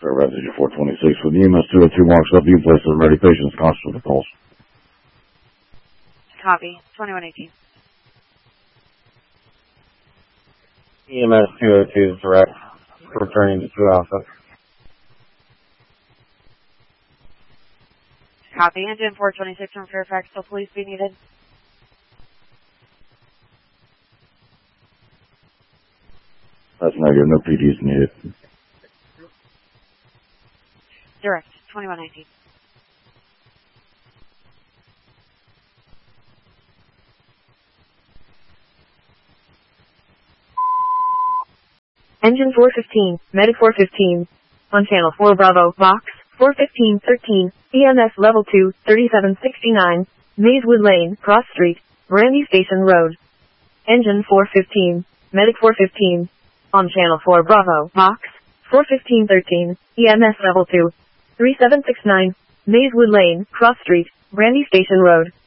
Resident 426 with the EMS 202 marks up. You place the ready patients conscious with the pulse. Copy. 2118. EMS 202 is direct. Returning to 2 Alpha. Copy. Engine 426 from Fairfax. Still police be needed. That's negative. No PDs needed. Direct. 2119. Engine 415, Medic 415. On Channel 4 Bravo, Box 41513, EMS Level 2, 3769, Mazewood Lane, Cross Street, Brandy Station Road. Engine 415, Medic 415. On Channel 4 Bravo, Box 41513, EMS Level 2, 3769, Mazewood Lane, Cross Street, Brandy Station Road.